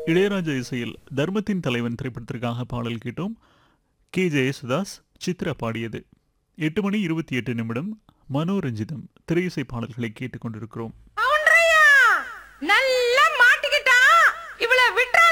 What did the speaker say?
இளையராஜா இசையில் தர்மத்தின் தலைவன் திரைப்படத்திற்காக பாடல் கேட்டோம். கே ஜெயசுதாஸ் சித்ரா பாடியது. 8 மணி 28 நிமிடம். மனோரஞ்சிதம் திரையிசை பாடல்களை கேட்டுக்கொண்டிருக்கிறோம். நல்லா மாட்டிக்கிட்டான் இவளை விட்டா